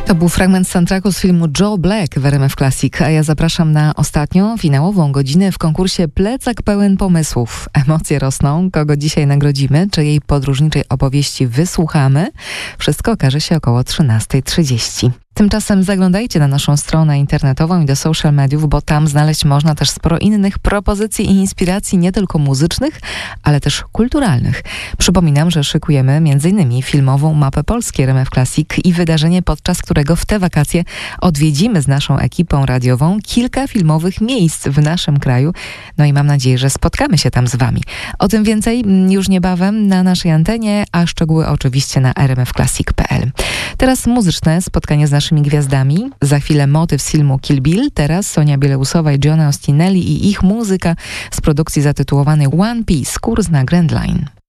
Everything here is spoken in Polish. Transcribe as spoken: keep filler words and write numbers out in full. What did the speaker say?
To był fragment soundtracku z filmu Joe Black w R M F Classic, a ja zapraszam na ostatnią, finałową godzinę w konkursie Plecak pełen pomysłów. Emocje rosną, kogo dzisiaj nagrodzimy, czy jej podróżniczej opowieści wysłuchamy. Wszystko okaże się około trzynasta trzydzieści. Tymczasem zaglądajcie na naszą stronę internetową i do social mediów, bo tam znaleźć można też sporo innych propozycji i inspiracji, nie tylko muzycznych, ale też kulturalnych. Przypominam, że szykujemy m.in. filmową mapę Polski R M F Classic i wydarzenie, podczas którego w te wakacje odwiedzimy z naszą ekipą radiową kilka filmowych miejsc w naszym kraju. No i mam nadzieję, że spotkamy się tam z Wami. O tym więcej już niebawem na naszej antenie, a szczegóły oczywiście na r m f classic kropka p l. Teraz muzyczne spotkanie z naszymi gwiazdami. Za chwilę motyw z filmu Kill Bill, teraz Sonia Bieleusowa i John Ostinelli i ich muzyka z produkcji zatytułowanej One Piece, kurs na Grand Line.